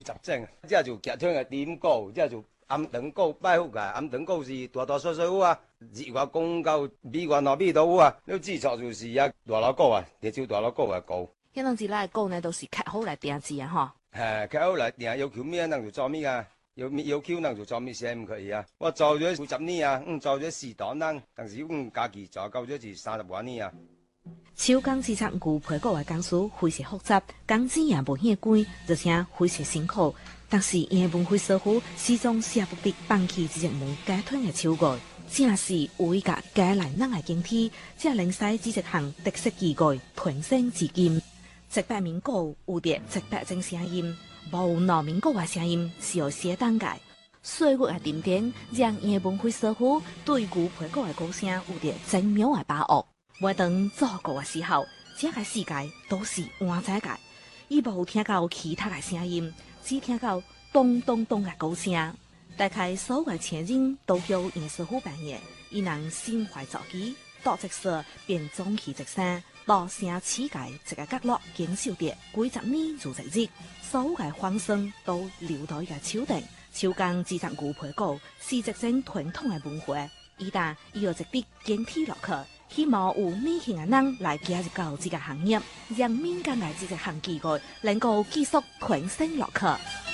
十种，这就夹腿的点糕，这就暗肠糕、拜福啊，暗肠糕是大大小小啊，日外公到美外哪美都有啊。你制作就是啊大老糕啊，地州大老糕的糕。 迄种之类的糕呢，都是客户来定制啊，吼。 客户来定要求咩，人就做咩啊。要求人就做咩事唔可以啊？我做咗数10年啊，做咗4档人，但是家己做到咗是30多年啊。 手工制作牛皮糕的工序非常复杂，工钱也无遐贵，而且非常辛苦。但是因的文化师傅始终舍不得放弃这个门家团的手艺，正是为甲家来人的经体，才能使这一项特色技艺传承至今。1百面糕有着100种声音，无糯米糕的声音是有些等界。岁月的沉淀，让因的文化师傅对牛皮糕的歌声有着精妙的把握。每当做糕的时候，这个世界都是换在界，伊无听到其他的声音，只听到咚咚咚的鼓声。大概所有的前人都有因师傅扮演，伊人心怀造机，到一色便总起一声，到城市界一个角落经受着几十年如一日，所有的风声都流到伊个手顶。手工制作牛皮糕是一种传统的文化，一旦伊有一笔经体落去。希望有年轻的人来加入到这个行业，让民间的这个行技艺能够继续传承落去。